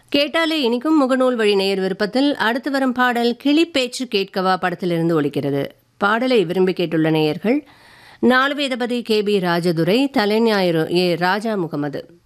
கேட்டாலே இனிக்கும் முகநூல் வழி நேயர் விருப்பத்தில் அடுத்து வரும் பாடல் கிளி பேச்சு கேட்கவா படத்திலிருந்து ஒலிக்கிறது. பாடலை விரும்பி கேட்டுள்ள நேயர்கள் நாலுவேதபதி கே பி ராஜதுரை, தலைஞாயிறு ஏ ராஜா முகமது.